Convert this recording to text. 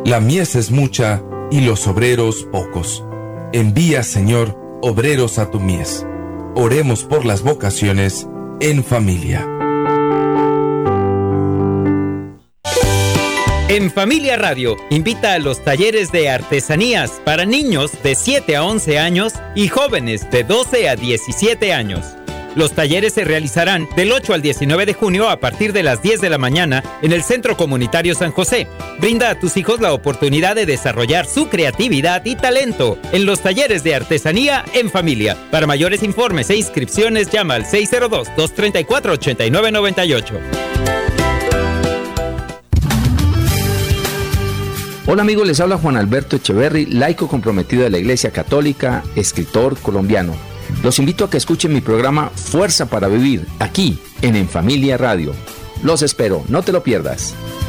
La mies es mucha y los obreros pocos. Envía, Señor, obreros a tu mies. Oremos por las vocaciones en familia. En Familia Radio invita a los talleres de artesanías para niños de 7 a 11 años y jóvenes de 12 a 17 años. Los talleres se realizarán del 8 al 19 de junio a partir de las 10 de la mañana en el Centro Comunitario San José. Brinda a tus hijos la oportunidad de desarrollar su creatividad y talento en los talleres de artesanía en familia. Para mayores informes e inscripciones llama al 602-234-8998. Hola amigos, les habla Juan Alberto Echeverry, laico comprometido de la Iglesia Católica, escritor colombiano. Los invito a que escuchen mi programa Fuerza para Vivir, aquí en Familia Radio. Los espero, no te lo pierdas.